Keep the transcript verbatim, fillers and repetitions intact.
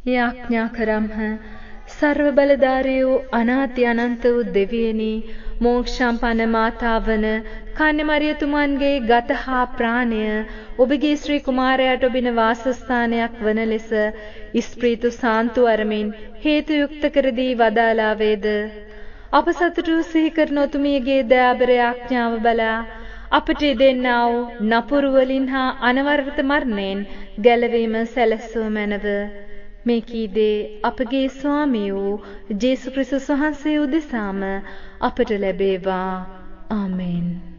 යාඥා කරම්හ. සර්ව බලධාරී වූ අනාති අනන්ත වූ දෙවියනි, මෝක්ෂම්පන්න මාතාවන කන්‍ය මරියතුමන්ගේ ගත හා ප්‍රාණය ඔබගේ ශ්‍රී කුමාරයාට ඔබින වාසස්ථානයක් වන ලෙස ඉස්ප්‍රීතු සාන්තු අරමින් හේතු යුක්ත කර දී වදාලා වේද. අප සතුටු සිහි කරන ඔතුමියගේ දයාබර යාඥාව බලා අපට දෙන්නා වූ නපුරු වලින් හා අනවරත මරණයෙන් ගැලවීම සැලසුව මැනව. මේ කීදේ අපගේ ස්වාමී වූ ජේසුස් ක්‍රිස්තුස් වහන්සේ උදෙසාම අපට ලැබේවා. ආමෙන්.